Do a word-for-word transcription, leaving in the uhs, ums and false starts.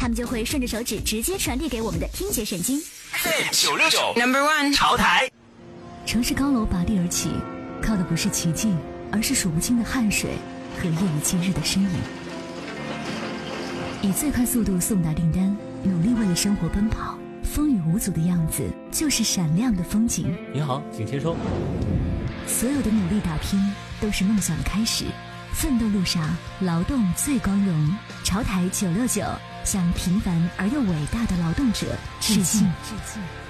他们就会顺着手指直接传递给我们的听觉神经。 九六九 Number One 潮台。 城市高楼拔地而起，靠的不是奇迹，而是数不清的汗水和夜以继日的身影。以最快速度送达订单，努力为了生活奔跑，风雨无阻的样子就是闪亮的风景。 您好，请签收。 所有的努力打拼都是梦想的开始，奋斗路上劳动最光荣。潮台九六九向平凡而又伟大的劳动者致敬。致敬。